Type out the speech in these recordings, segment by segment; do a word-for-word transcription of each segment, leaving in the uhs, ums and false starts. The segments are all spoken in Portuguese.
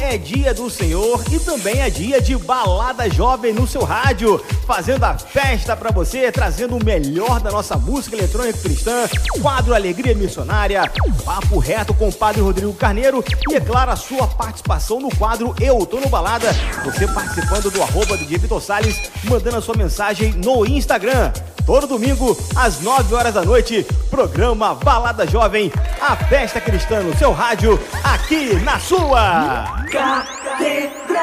é dia do Senhor e também é dia de balada jovem no seu rádio, fazendo a festa pra você, trazendo o melhor da nossa música eletrônica cristã, quadro Alegria Missionária, papo reto com o Padre Rodrigo Carneiro e, é claro, a sua participação no quadro Eu Tô no Balada, você participando do arroba D J Vitor Salles, mandando a sua mensagem no Instagram. Todo domingo, às nove horas da noite, programa Balada Jovem, a festa cristã no seu rádio, aqui na sua Catedral.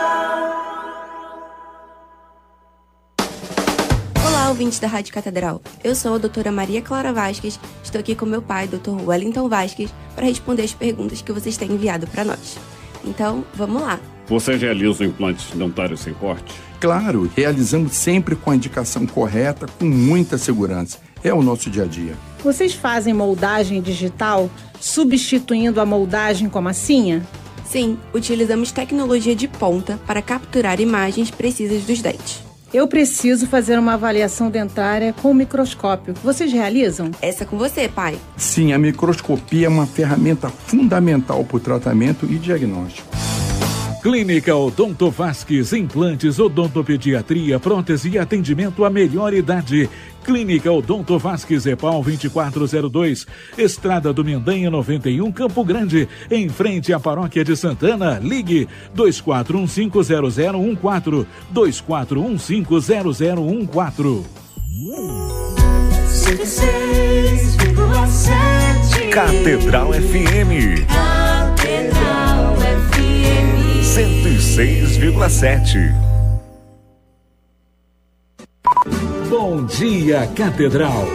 Olá, ouvintes da Rádio Catedral. Eu sou a doutora Maria Clara Vasques, estou aqui com meu pai, doutor Wellington Vasques, para responder as perguntas que vocês têm enviado para nós. Então, vamos lá. Você realiza implantes dentários sem corte? Claro, realizamos sempre com a indicação correta, com muita segurança. É o nosso dia a dia. Vocês fazem moldagem digital, substituindo a moldagem com massinha? Sim, utilizamos tecnologia de ponta para capturar imagens precisas dos dentes. Eu preciso fazer uma avaliação dentária com microscópio. Vocês realizam? Essa é com você, pai. Sim, a microscopia é uma ferramenta fundamental para o tratamento e diagnóstico. Clínica Odonto Vasques, implantes, odontopediatria, prótese e atendimento à melhor idade. Clínica Odonto Vasques, EPAL vinte e quatro zero dois, Estrada do Mendanha noventa e um, Campo Grande, em frente à Paróquia de Santana. Ligue dois quatro um cinco zero zero um quatro, dois quatro um cinco zero zero um quatro. Catedral F M. Catedral F M. cento e seis vírgula sete. Bom dia, Catedral.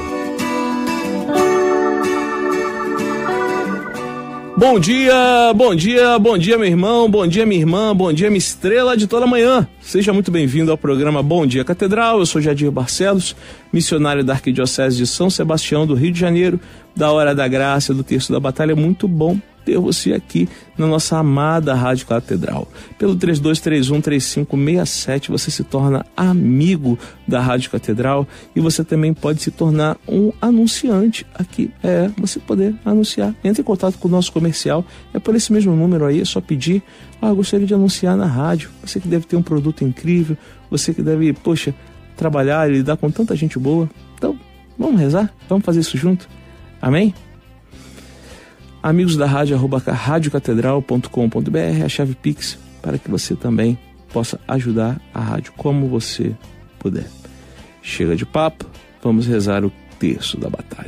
Bom dia, bom dia, bom dia, meu irmão, bom dia, minha irmã, bom dia, minha estrela de toda manhã. Seja muito bem-vindo ao programa Bom Dia Catedral. Eu sou Jadir Barcelos, missionário da Arquidiocese de São Sebastião do Rio de Janeiro, da Hora da Graça, do Terço da Batalha. É muito bom ter você aqui na nossa amada Rádio Catedral. Pelo três dois três um, três cinco seis sete você se torna amigo da Rádio Catedral e você também pode se tornar um anunciante aqui. É, você poder anunciar. Entre em contato com o nosso comercial, é por esse mesmo número aí, é só pedir. Ah, eu gostaria de anunciar na rádio. Você que deve ter um produto incrível, você que deve, poxa, trabalhar e lidar com tanta gente boa. Então, vamos rezar? Vamos fazer isso junto? Amém? Amigos da rádio, arroba rádio catedral ponto com ponto br, a chave Pix, para que você também possa ajudar a rádio como você puder. Chega de papo, vamos rezar o terço da batalha.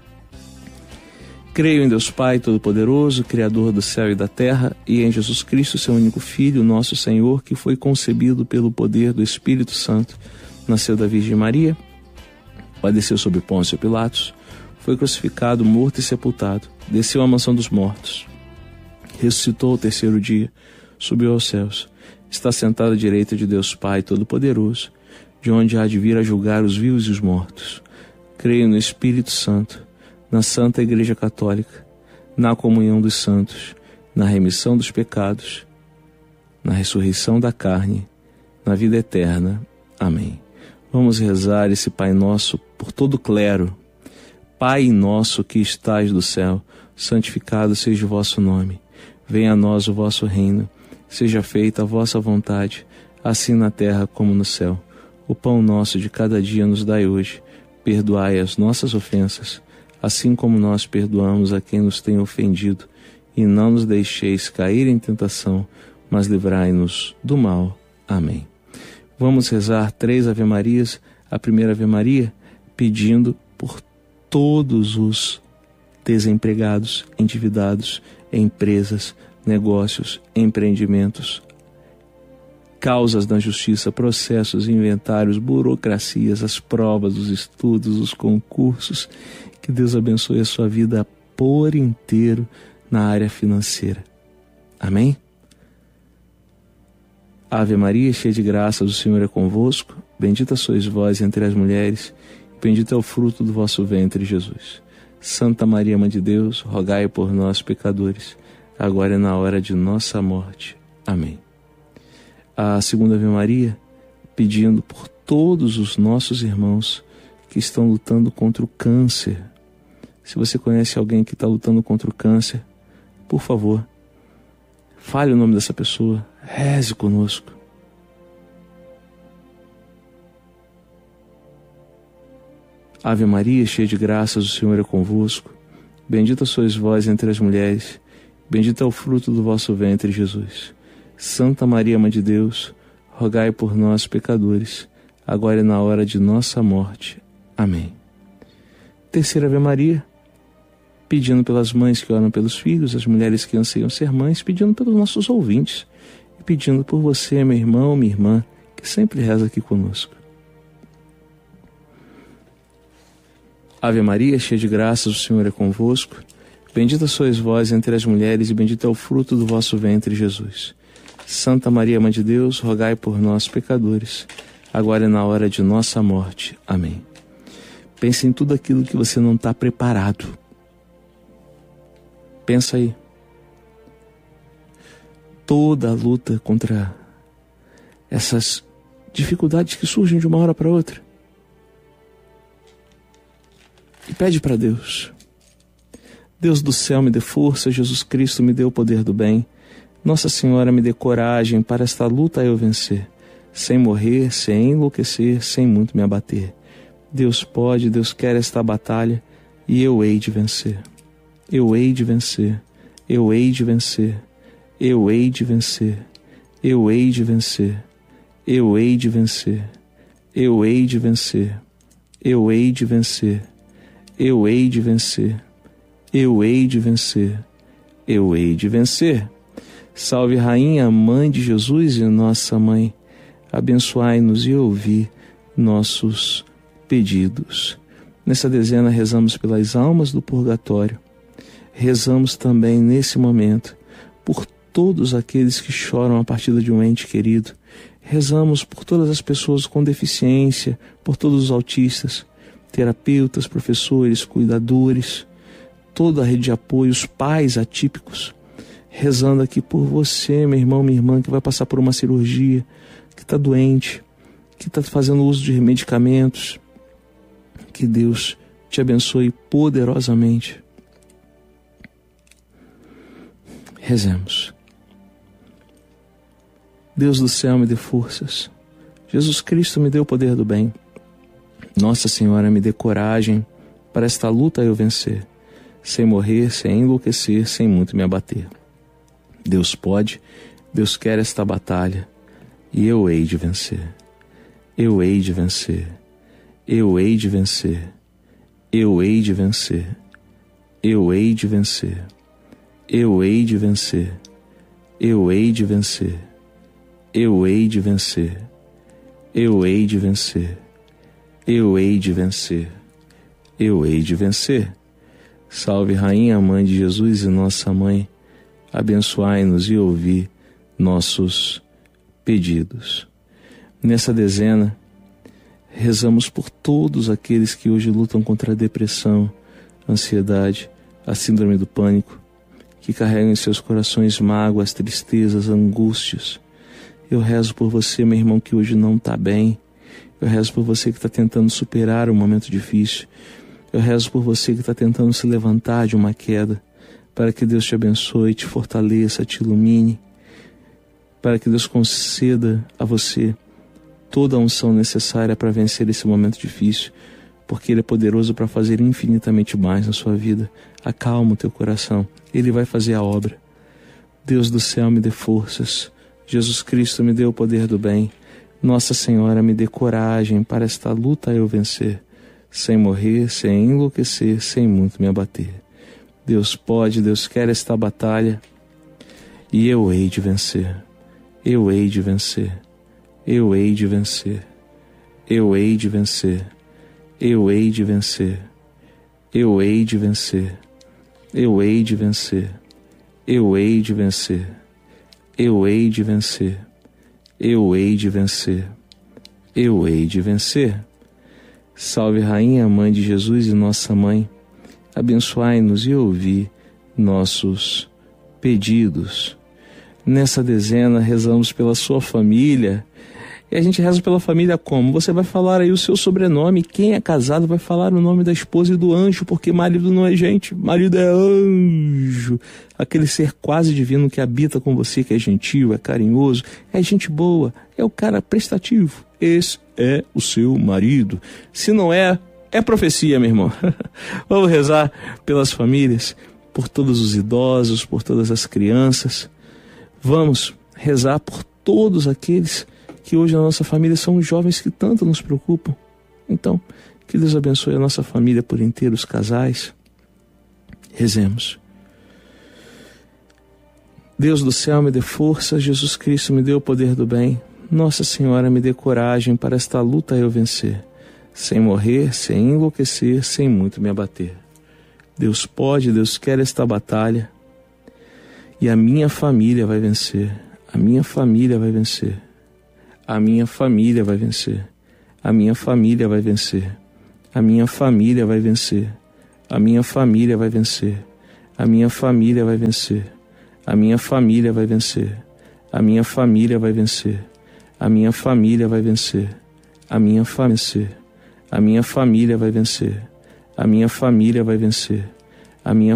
Creio em Deus Pai Todo-Poderoso, Criador do céu e da terra, e em Jesus Cristo, seu único Filho, nosso Senhor, que foi concebido pelo poder do Espírito Santo, nasceu da Virgem Maria, padeceu sob Pôncio Pilatos, foi crucificado, morto e sepultado, desceu à mansão dos mortos, ressuscitou ao terceiro dia, subiu aos céus, está sentado à direita de Deus Pai Todo-Poderoso, de onde há de vir a julgar os vivos e os mortos. Creio no Espírito Santo, na Santa Igreja Católica, na comunhão dos santos, na remissão dos pecados, na ressurreição da carne, na vida eterna. Amém. Vamos rezar esse Pai Nosso por todo o clero. Pai nosso que estais do céu, santificado seja o vosso nome. Venha a nós o vosso reino. Seja feita a vossa vontade, assim na terra como no céu. O pão nosso de cada dia nos dai hoje. Perdoai as nossas ofensas, assim como nós perdoamos a quem nos tem ofendido. E não nos deixeis cair em tentação, mas livrai-nos do mal. Amém. Vamos rezar três Ave-Marias. A primeira Ave Maria, pedindo por todos os desempregados, endividados, empresas, negócios, empreendimentos, causas da justiça, processos, inventários, burocracias, as provas, os estudos, os concursos. Que Deus abençoe a sua vida por inteiro na área financeira. Amém? Ave Maria, cheia de graça, o Senhor é convosco. Bendita sois vós entre as mulheres, bendito é o fruto do vosso ventre, Jesus. Santa Maria, Mãe de Deus, rogai por nós, pecadores, agora e na hora de nossa morte. Amém. A segunda Ave Maria, pedindo por todos os nossos irmãos que estão lutando contra o câncer. Se você conhece alguém que está lutando contra o câncer, por favor, Fale o nome dessa pessoa. Reze conosco. Ave Maria, cheia de graças, o Senhor é convosco. Bendita sois vós entre as mulheres, bendito é o fruto do vosso ventre, Jesus. Santa Maria, Mãe de Deus, rogai por nós, pecadores, agora e na hora de nossa morte. Amém. Terceira Ave Maria, pedindo pelas mães que oram pelos filhos, as mulheres que anseiam ser mães, pedindo pelos nossos ouvintes e pedindo por você, meu irmão, minha irmã, que sempre reza aqui conosco. Ave Maria, cheia de graças, o Senhor é convosco. Bendita sois vós entre as mulheres e bendito é o fruto do vosso ventre, Jesus. Santa Maria, Mãe de Deus, rogai por nós, pecadores, agora e na hora de nossa morte. Amém. Pense em tudo aquilo que você não está preparado. Pensa aí. Toda a luta contra essas dificuldades que surgem de uma hora para outra. E pede para Deus. Deus do céu, me dê força, Jesus Cristo me dê o poder do bem. Nossa Senhora, me dê coragem para esta luta eu vencer, sem morrer, sem enlouquecer, sem muito me abater. Deus pode, Deus quer esta batalha e eu hei de vencer. Eu hei de vencer, eu hei de vencer, eu hei de vencer, eu hei de vencer, eu hei de vencer, eu hei de vencer, eu hei de vencer. Eu hei de vencer, eu hei de vencer, eu hei de vencer. Salve Rainha, Mãe de Jesus e Nossa Mãe, abençoai-nos e ouvi nossos pedidos. Nessa dezena rezamos pelas almas do purgatório, rezamos também nesse momento por todos aqueles que choram a partida de um ente querido, rezamos por todas as pessoas com deficiência, por todos os autistas, terapeutas, professores, cuidadores, toda a rede de apoio, os pais atípicos, rezando aqui por você, meu irmão, minha irmã, que vai passar por uma cirurgia, que está doente, que está fazendo uso de medicamentos. Que Deus te abençoe poderosamente. Rezemos. Deus do céu, me dê forças. Jesus Cristo, me dê o poder do bem. Nossa Senhora, me dê coragem para esta luta eu vencer, sem morrer, sem enlouquecer, sem muito me abater. Deus pode, Deus quer esta batalha e eu hei de vencer. Eu hei de vencer, eu hei de vencer, eu hei de vencer, eu hei de vencer, eu hei de vencer, eu hei de vencer, eu hei de vencer, eu hei de vencer. Eu hei de vencer, eu hei de vencer. Salve Rainha, Mãe de Jesus e Nossa Mãe, abençoai-nos e ouvi nossos pedidos. Nessa dezena, rezamos por todos aqueles que hoje lutam contra a depressão, a ansiedade, a síndrome do pânico, que carregam em seus corações mágoas, tristezas, angústias. Eu rezo por você, meu irmão, que hoje não está bem. Eu rezo por você que está tentando superar um momento difícil. Eu rezo por você que está tentando se levantar de uma queda, para que Deus te abençoe, te fortaleça, te ilumine, para que Deus conceda a você toda a unção necessária para vencer esse momento difícil, porque Ele é poderoso para fazer infinitamente mais na sua vida. Acalma o teu coração, Ele vai fazer a obra. Deus do céu, me dê forças. Jesus Cristo, me dê o poder do bem. Nossa Senhora, me dê coragem para esta luta eu vencer, sem morrer, sem enlouquecer, sem muito me abater. Deus pode, Deus quer esta batalha e eu hei de vencer, eu hei de vencer, eu hei de vencer, eu hei de vencer, eu hei de vencer, eu hei de vencer, eu hei de vencer, eu hei de vencer, eu hei de vencer. Eu hei de vencer, eu hei de vencer. Salve Rainha, Mãe de Jesus e Nossa Mãe, abençoai-nos e ouvi nossos pedidos. Nessa dezena rezamos pela sua família E a gente reza pela família como? Você vai falar aí o seu sobrenome. Quem é casado vai falar o nome da esposa e do anjo, porque marido não é gente, marido é anjo. Aquele ser quase divino que habita com você, que é gentil, é carinhoso, é gente boa, é o cara prestativo. Esse é o seu marido. Se não é, é profecia, meu irmão. Vamos rezar pelas famílias, por todos os idosos, por todas as crianças. Vamos rezar por todos aqueles que hoje na nossa família são os jovens que tanto nos preocupam. Então, que Deus abençoe a nossa família por inteiro, os casais. Rezemos. Deus do céu, me dê força. Jesus Cristo, me dê o poder do bem. Nossa Senhora, me dê coragem para esta luta eu vencer, sem morrer, sem enlouquecer, sem muito me abater. Deus pode, Deus quer esta batalha, e a minha família vai vencer. A minha família vai vencer. A minha família vai vencer. A minha família vai vencer. A minha família vai vencer. A minha família vai vencer. A minha família vai vencer. A minha família vai vencer. A minha família vai vencer. A minha família vai vencer. A minha família. A minha família vai vencer. A minha família vai vencer. A minha